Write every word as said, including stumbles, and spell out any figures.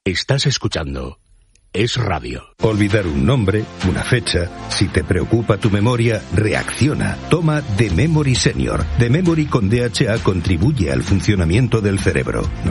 Estás escuchando Es Radio. Olvidar un nombre, una fecha, si te preocupa tu memoria, reacciona. Toma The Memory Senior. The Memory con D H A contribuye al funcionamiento del cerebro.